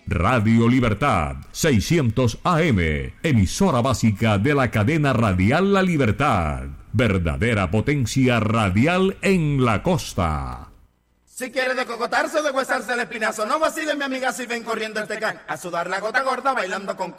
Radio Libertad, 600 AM, emisora básica de la cadena radial La Libertad. Verdadera potencia radial en la costa. Si quiere decocotarse o deshuesarse el espinazo, no vacile mi amiga si ven corriendo el tecán. A sudar la gota gorda bailando con